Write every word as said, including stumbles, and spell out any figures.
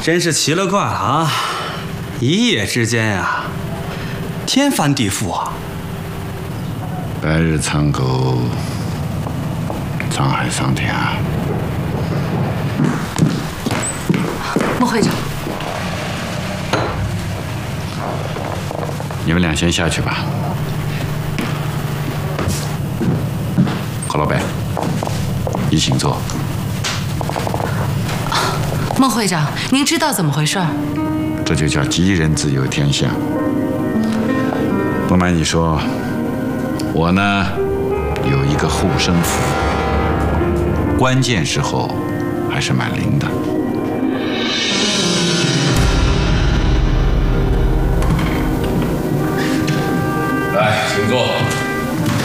真是奇了怪了啊！一夜之间呀，天翻地覆啊！ 白日苍狗，沧海桑田啊！ 孟会长， 你们俩先下去吧。侯老白，你请坐。 孟会长，您知道怎么回事？ 这就叫吉人自有天相。不瞒你说，我呢有一个护身符，关键时候还是蛮灵的。 来，请坐。